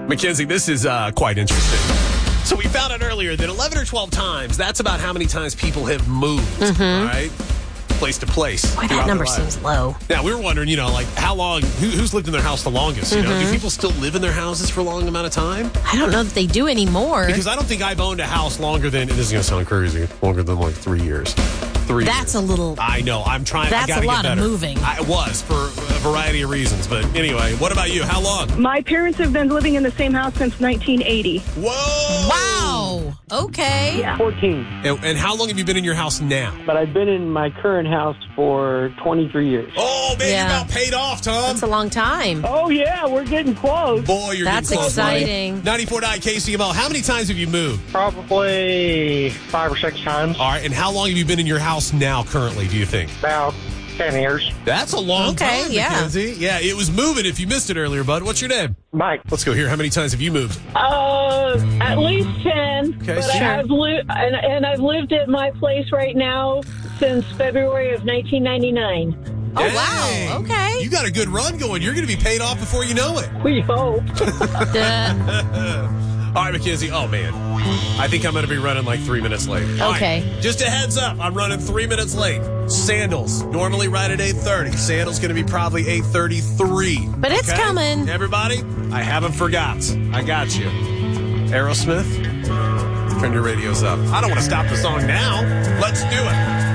Mackenzie, this is quite interesting. So we found out earlier that 11 or 12 times, that's about how many times people have moved, right? Place to place. Boy, that number seems low. Now, we were wondering, like, how long, who's lived in their house the longest? Do people still live in their houses for a long amount of time? I don't know that they do anymore. Because I don't think I've owned a house longer than, this is going to sound crazy, longer than like 3 years. That's a little... I know. I'm trying. That's I gotta a lot get better. of moving. I was for a variety of reasons. But anyway, what about you? How long? My parents have been living in the same house since 1980. Whoa! Wow. Okay. Yeah. 14. And how long have you been in your house now? But I've been in my current house for 23 years. Oh, man, Yeah. you about paid off, Tom. That's a long time. Oh, yeah, we're getting close. Boy, you're That's getting close, exciting. 94.9 KCML. How many times have you moved? Probably 5 or 6 times. All right, and how long have you been in your house now currently, do you think? About 10 years. That's a long Okay, time, yeah. Mackenzie. Yeah, it was moving if you missed it earlier, bud. What's your name? Mike. Let's go here. How many times have you moved? At least 10. Okay, but sure. I've lived at my place right now since February of 1999. Oh, Dang. wow. Okay. You got a good run going. You're going to be paid off before you know it. We hope. All right, Mackenzie. Oh, man. I think I'm going to be running like 3 minutes late. All Okay. right, just a heads up. I'm running 3 minutes late. Sandals, normally right at 8:30. Sandals going to be probably 8:33. But it's coming. Everybody, I haven't forgot. I got you. Aerosmith, turn your radios up. I don't want to stop the song now. Let's do it.